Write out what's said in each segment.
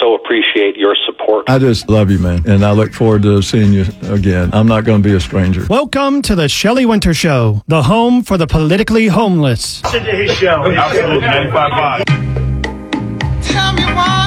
so appreciate your support. I just love you, man, and I look forward to seeing you again. I'm not going to be a stranger. Welcome to the Shelley Winter Show, the home for the politically homeless. Today's show. Absolutely. 95.5. Tell me why.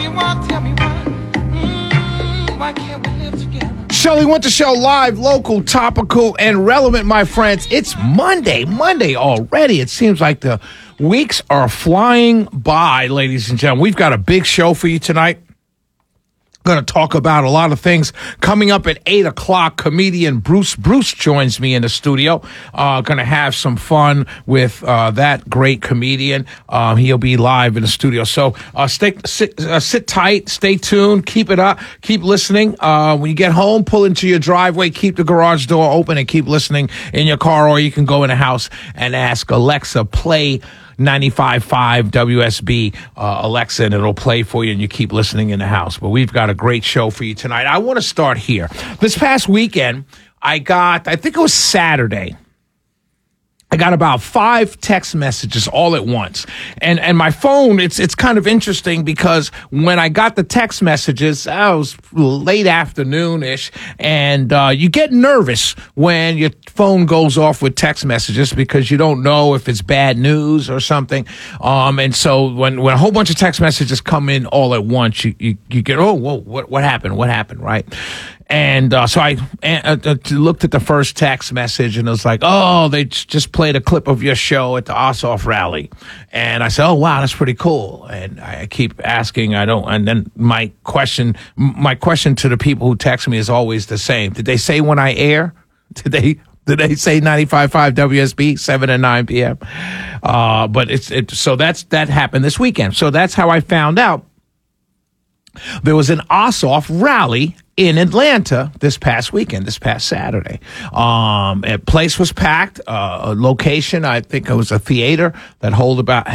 Why can't we live together? Shelley Winter Show, live, local, topical, and relevant, my friends. It's Monday already. It seems like the weeks are flying by, ladies and gentlemen. We've got a big show for you tonight. Going to talk about a lot of things. Coming up at 8 o'clock, comedian Bruce joins me in the studio. Going to have some fun with that great comedian. He'll be live in the studio. So sit tight, stay tuned, keep it up, keep listening. When you get home, pull into your driveway, keep the garage door open, and keep listening in your car, or you can go in the house and ask Alexa, play 95.5 WSB Alexa, and it'll play for you, and you keep listening in the house. But we've got a great show for you tonight. I want to start here. This past weekend, I think it was Saturday, I got about 5 text messages all at once. And my phone, it's kind of interesting because when I got the text messages, it was late afternoon-ish, and you get nervous when your phone goes off with text messages because you don't know if it's bad news or something. And so when a whole bunch of text messages come in all at once, you get, oh, whoa, what happened? What happened, right? And so I looked at the first text message, and it was like, oh, they just played a clip of your show at the Ossoff rally. And I said, oh, wow, that's pretty cool. And I keep asking, and then my question to the people who text me is always the same. Did they say when I air? Did they say 95.5 WSB, 7 and 9 p.m.? But so that happened this weekend. So that's how I found out there was an Ossoff rally in Atlanta this past Saturday. A place was packed, a location, I think it was a theater that holds about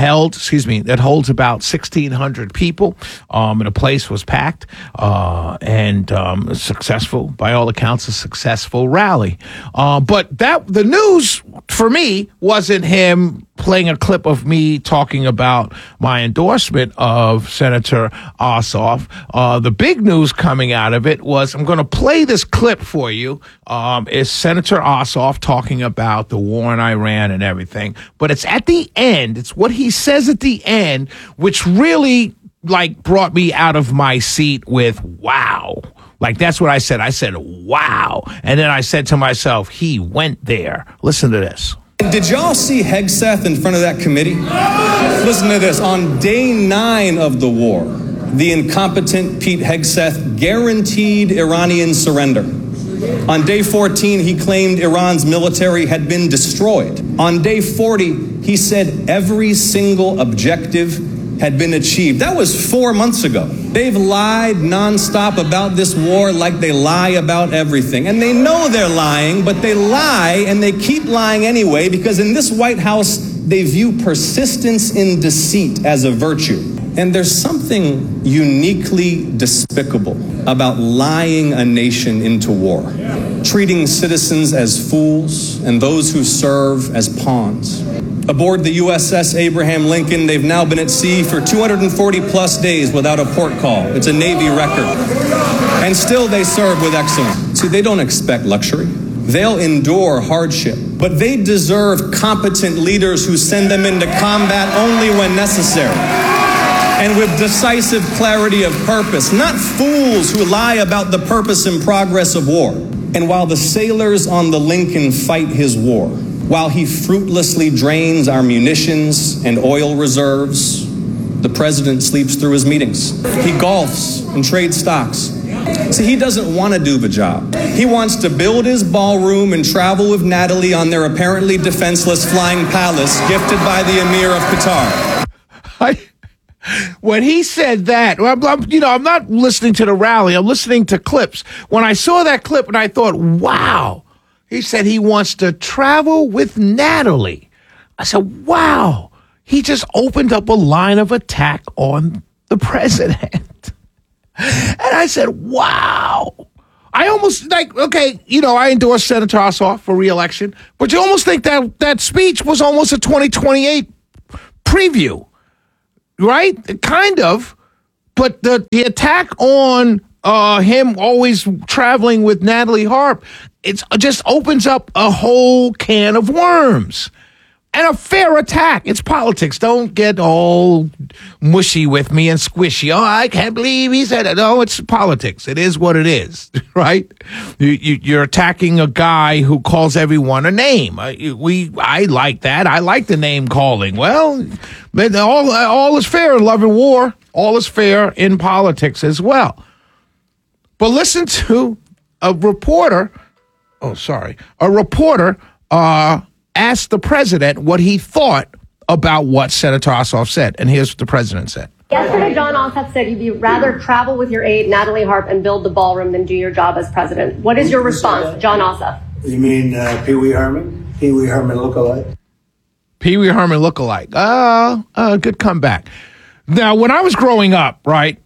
1,600 people. And the place was packed, and successful, by all accounts, a successful rally. But the news for me wasn't him playing a clip of me talking about my endorsement of Senator Ossoff. The big news coming out of it was, I'm going to play this clip for you, is Senator Ossoff talking about the war in Iran and everything. But it's at the end, it's what he says at the end, which really brought me out of my seat with wow. That's what I said. I said, wow. And then I said to myself, he went there. Listen to this. Did y'all see Hegseth in front of that committee? Listen to this. On day 9 of the war, the incompetent Pete Hegseth guaranteed Iranian surrender. On day 14, he claimed Iran's military had been destroyed. On day 40, he said every single objective had been achieved. That was 4 months ago. They've lied nonstop about this war like they lie about everything. And they know they're lying, but they lie, and they keep lying anyway, because in this White House, they view persistence in deceit as a virtue. And there's something uniquely despicable about lying a nation into war, treating citizens as fools and those who serve as pawns. Aboard the USS Abraham Lincoln, they've now been at sea for 240 plus days without a port call. It's a Navy record. And still they serve with excellence. See, they don't expect luxury. They'll endure hardship. But they deserve competent leaders who send them into combat only when necessary, and with decisive clarity of purpose, not fools who lie about the purpose and progress of war. And while the sailors on the Lincoln fight his war, while he fruitlessly drains our munitions and oil reserves, the president sleeps through his meetings. He golfs and trades stocks. See, he doesn't want to do the job. He wants to build his ballroom and travel with Natalie on their apparently defenseless flying palace gifted by the Emir of Qatar. When he said that, I'm not listening to the rally. I'm listening to clips. When I saw that clip, and I thought, wow, he said he wants to travel with Natalie. I said, wow, he just opened up a line of attack on the president. And I said, wow. I almost I endorsed Senator Ossoff for re-election, but you almost think that speech was almost a 2028 preview. Right? Kind of. But the attack on him always traveling with Natalie Harp, it just opens up a whole can of worms. And a fair attack. It's politics. Don't get all mushy with me and squishy. Oh, I can't believe he said it. No, it's politics. It is what it is, right? You're attacking a guy who calls everyone a name. I like that. I like the name calling. Well, all is fair in love and war. All is fair in politics as well. But listen to a reporter. A reporter asked the president what he thought about what Senator Ossoff said. And here's what the president said. Yesterday, John Ossoff said you'd rather travel with your aide, Natalie Harp, and build the ballroom than do your job as president. What is your response, John Ossoff? You mean Pee Wee Herman? Pee Wee Herman lookalike? Pee Wee Herman lookalike. Good comeback. Now, when I was growing up, right,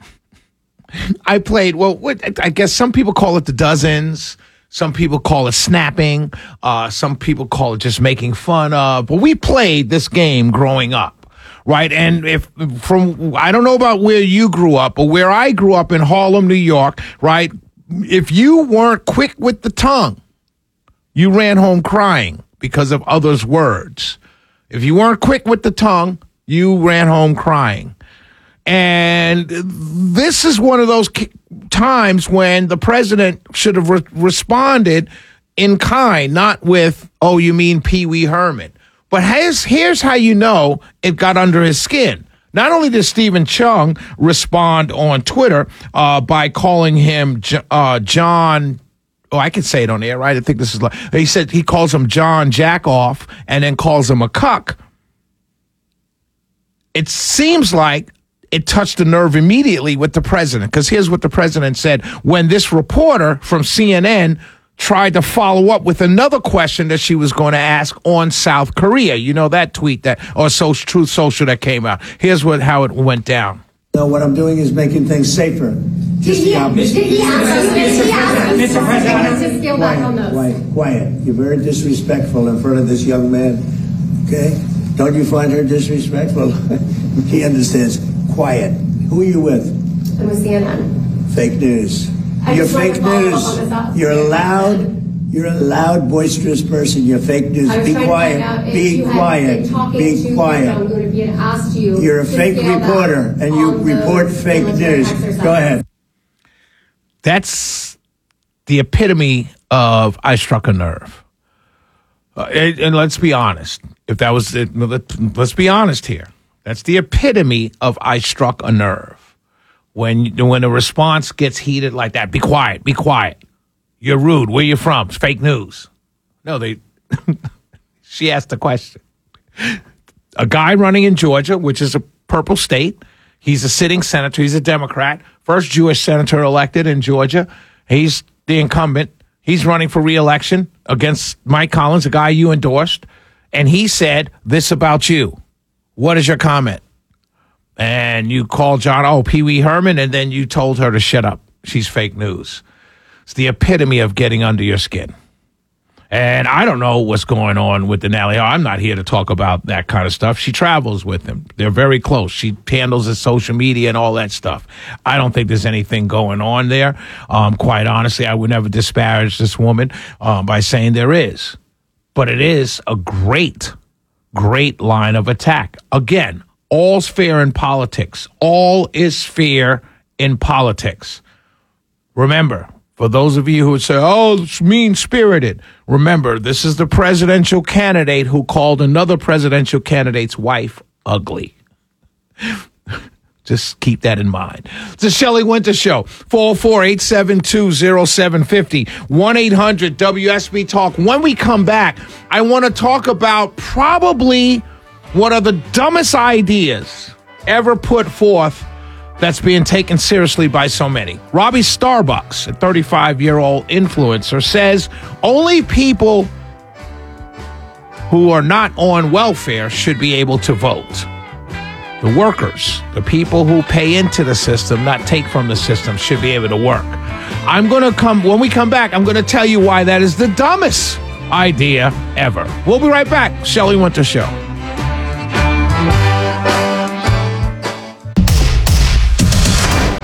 I played, I guess some people call it the dozens. Some people call it snapping. Some people call it just making fun of. But we played this game growing up, right? And I don't know about where you grew up, but where I grew up in Harlem, New York, right? If you weren't quick with the tongue, you ran home crying because of others' words. If you weren't quick with the tongue, you ran home crying. And this is one of those times when the president should have responded in kind, not with, oh, you mean Pee Wee Herman. But here's how you know it got under his skin. Not only did Stephen Chung respond on Twitter by calling him John. Oh, I can say it on air, right? I think this is like, he said he calls him John Jackoff and then calls him a cuck. It seems like it touched a nerve immediately with the president, because here's what the president said when this reporter from CNN tried to follow up with another question that she was going to ask on South Korea. You know, that tweet or Truth Social that came out. Here's how it went down. No, what I'm doing is making things safer. Just the opposite. Mr. President, to scale back on those. Quiet. You're very disrespectful in front of this young man. Okay? Don't you find her disrespectful? He understands. Quiet. Who are you with? I'm with CNN. Fake news. You're fake news. You're a loud, boisterous person. You're fake news. Be quiet. Be quiet. Be quiet. You're a fake reporter, and you report fake news. Go ahead. That's the epitome of I struck a nerve. And let's be honest. If that was it, let's be honest here. That's the epitome of I struck a nerve. When a response gets heated like that, be quiet, be quiet. You're rude. Where you from? It's fake news. No, she asked the question. A guy running in Georgia, which is a purple state. He's a sitting senator. He's a Democrat. First Jewish senator elected in Georgia. He's the incumbent. He's running for re-election against Mike Collins, a guy you endorsed. And he said this about you. What is your comment? And you called John, Pee Wee Herman, and then you told her to shut up. She's fake news. It's the epitome of getting under your skin. And I don't know what's going on with the Natalie. I'm not here to talk about that kind of stuff. She travels with him. They're very close. She handles his social media and all that stuff. I don't think there's anything going on there. Quite honestly, I would never disparage this woman by saying there is. But it is a great line of attack. Again, all's fair in politics. All is fair in politics. Remember, for those of you who would say, it's mean-spirited, remember, this is the presidential candidate who called another presidential candidate's wife ugly. Just keep that in mind. It's the Shelley Winter Show. 404-872-0750. 1-800-WSB Talk. When we come back, I want to talk about probably one of the dumbest ideas ever put forth that's being taken seriously by so many. Robbie Starbucks, a 35-year-old influencer, says only people who are not on welfare should be able to vote. The workers, the people who pay into the system, not take from the system, should be able to work. When we come back, I'm going to tell you why that is the dumbest idea ever. We'll be right back. Shelley Winter Show.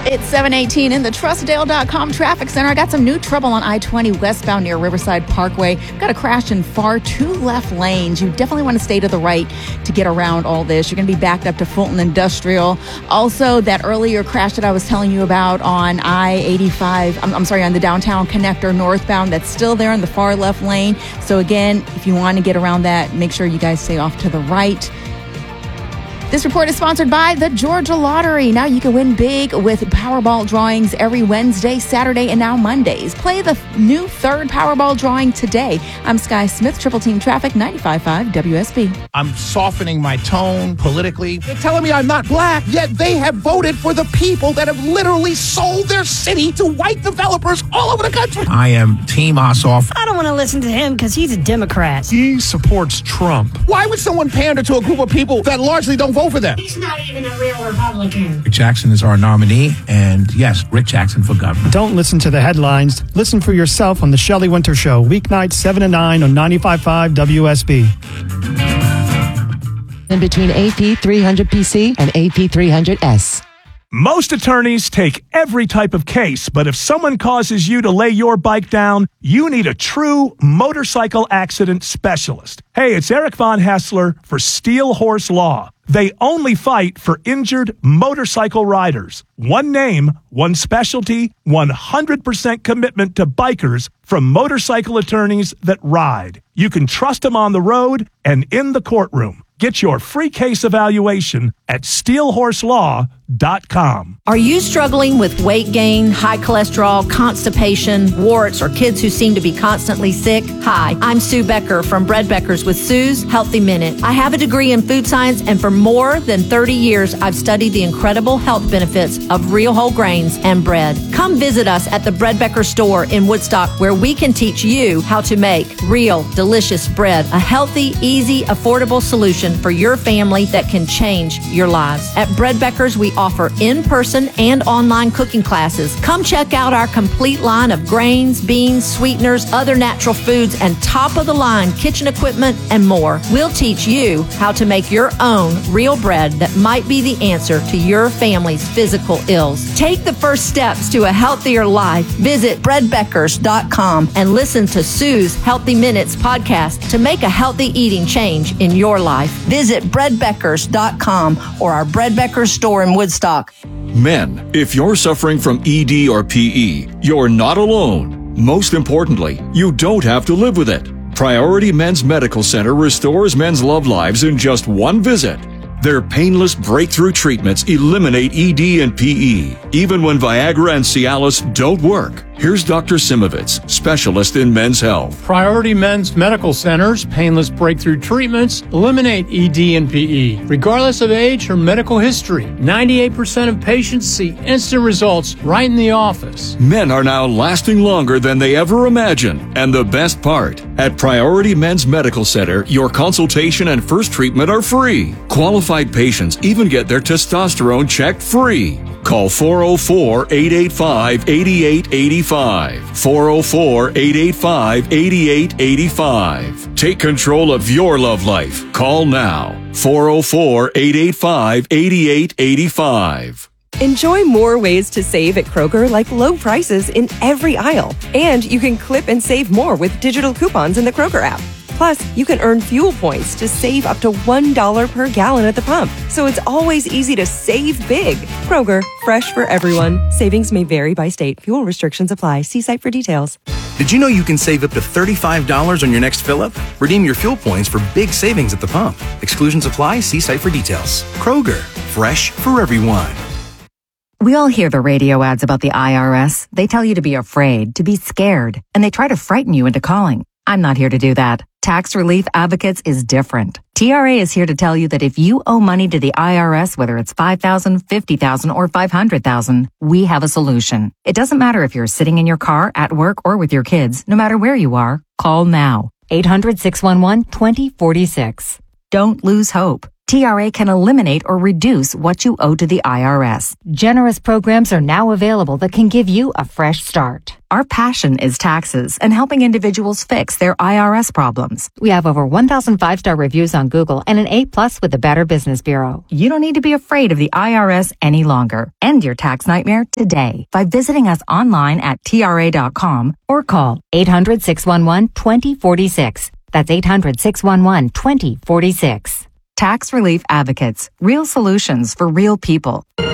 It's 7:18 in the Trustdale.com traffic center. I got some new trouble on I-20 westbound near Riverside Parkway. Got a crash in far two left lanes. You definitely want to stay to the right to get around all this. You're going to be backed up to Fulton Industrial. Also, that earlier crash that I was telling you about on I-85, on the downtown connector northbound, that's still there in the far left lane. So again, if you want to get around that, make sure you guys stay off to the right. This report is sponsored by the Georgia Lottery. Now you can win big with Powerball drawings every Wednesday, Saturday, and now Mondays. Play the new third Powerball drawing today. I'm Sky Smith, Triple Team Traffic, 95.5 WSB. I'm softening my tone politically. They're telling me I'm not black, yet they have voted for the people that have literally sold their city to white developers all over the country. I am Team Ossoff. I don't want to listen to him because he's a Democrat. He supports Trump. Why would someone pander to a group of people that largely don't vote for them? He's not even a real Republican. Rick Jackson is our nominee, and yes, Rick Jackson for governor. Don't listen to the headlines. Listen for yourself on The Shelley Winter Show, weeknights 7 to 9 on 95.5 WSB. In between AP 300PC and AP 300S. Most attorneys take every type of case, but if someone causes you to lay your bike down, you need a true motorcycle accident specialist. Hey, it's Eric Von Hassler for Steel Horse Law. They only fight for injured motorcycle riders. One name, one specialty, 100% commitment to bikers from motorcycle attorneys that ride. You can trust them on the road and in the courtroom. Get your free case evaluation at steelhorselaw.com. Are you struggling with weight gain, high cholesterol, constipation, warts, or kids who seem to be constantly sick? Hi, I'm Sue Becker from Bread Beckers with Sue's Healthy Minute. I have a degree in food science, and for more than 30 years, I've studied the incredible health benefits of real whole grains and bread. Come visit us at the Bread Becker store in Woodstock, where we can teach you how to make real, delicious bread, a healthy, easy, affordable solution for your family that can change your lives. At Bread Beckers, we offer in-person and online cooking classes. Come check out our complete line of grains, beans, sweeteners, other natural foods, and top-of-the-line kitchen equipment and more. We'll teach you how to make your own real bread that might be the answer to your family's physical ills. Take the first steps to a healthier life. Visit breadbeckers.com and listen to Sue's Healthy Minutes podcast to make a healthy eating change in your life. Visit breadbeckers.com or our Bread Beckers store in Woodstock. Men, if you're suffering from ED or PE, you're not alone. Most importantly, you don't have to live with it. Priority Men's Medical Center restores men's love lives in just one visit. Their painless breakthrough treatments eliminate ED and PE, even when Viagra and Cialis don't work. Here's Dr. Simovitz, specialist in men's health. Priority Men's Medical Center's painless breakthrough treatments eliminate ED and PE, regardless of age or medical history. 98% of patients see instant results right in the office. Men are now lasting longer than they ever imagined. And the best part, at Priority Men's Medical Center, your consultation and first treatment are free. Qualified patients even get their testosterone checked free. Call 404-885-8885. 404-885-8885. Take control of your love life. Call now. 404-885-8885. Enjoy more ways to save at Kroger, like low prices in every aisle. And you can clip and save more with digital coupons in the Kroger app. Plus, you can earn fuel points to save up to $1 per gallon at the pump. So it's always easy to save big. Kroger, fresh for everyone. Savings may vary by state. Fuel restrictions apply. See site for details. Did you know you can save up to $35 on your next fill-up? Redeem your fuel points for big savings at the pump. Exclusions apply. See site for details. Kroger, fresh for everyone. We all hear the radio ads about the IRS. They tell you to be afraid, to be scared, and they try to frighten you into calling. I'm not here to do that. Tax Relief Advocates is different. TRA is here to tell you that if you owe money to the IRS, whether it's $5,000, $50,000, or $500,000, we have a solution. It doesn't matter if you're sitting in your car, at work, or with your kids. No matter where you are, call now. 800-611-2046. Don't lose hope. TRA can eliminate or reduce what you owe to the IRS. Generous programs are now available that can give you a fresh start. Our passion is taxes and helping individuals fix their IRS problems. We have over 1,000 5-star reviews on Google and an A+ with the Better Business Bureau. You don't need to be afraid of the IRS any longer. End your tax nightmare today by visiting us online at TRA.com or call 800-611-2046. That's 800-611-2046. Tax Relief Advocates. Real solutions for real people.